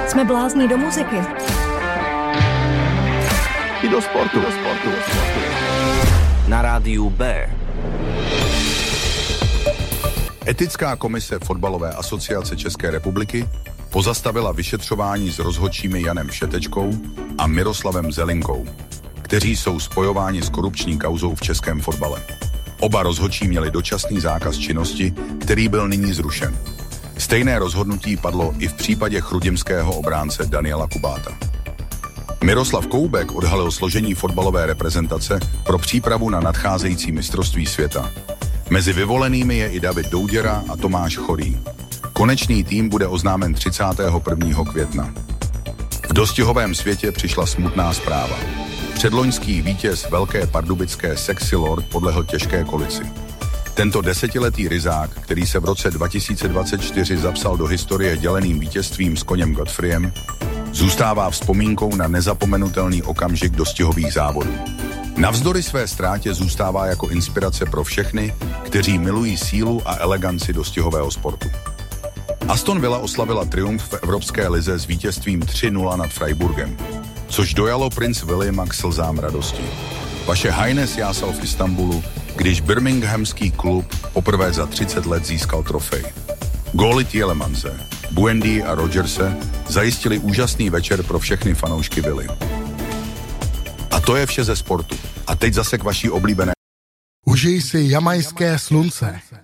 Jsme blázní do muziky. I do sportu. Na rádiu B. Etická komise Fotbalové asociace České republiky pozastavila vyšetřování s rozhodčími Janem Šetečkou a Miroslavem Zelinkou, kteří jsou spojováni s korupční kauzou v českém fotbale. Oba rozhodčí měli dočasný zákaz činnosti, který byl nyní zrušen. Stejné rozhodnutí padlo i v případě chrudimského obránce Daniela Kubáta. Miroslav Koubek odhalil složení fotbalové reprezentace pro přípravu na nadcházející mistrovství světa. Mezi vyvolenými je i David Douděra a Tomáš Chorý. Konečný tým bude oznámen 31. května. V dostihovém světě přišla smutná zpráva. Předloňský vítěz velké pardubické Sexy Lord podlehl těžké kolici. Tento desetiletý ryzák, který se v roce 2024 zapsal do historie děleným vítězstvím s koněm Godfreyem, zůstává vzpomínkou na nezapomenutelný okamžik dostihových závodů. Navzdory své ztrátě zůstává jako inspirace pro všechny, kteří milují sílu a eleganci dostihového sportu. Aston Villa oslavila triumf v Evropské lize s vítězstvím 3-0 nad Freiburgem, což dojalo prince Williama k slzám radosti. Vaše Highness jásal v Istanbulu, když birminghamský klub poprvé za 30 let získal trofej. Góly Tielemance, Buendy a Rodgerse zajistili úžasný večer pro všechny fanoušky Villy. A to je vše ze sportu. A teď zase k vaší oblíbené. Užij si jamajské slunce.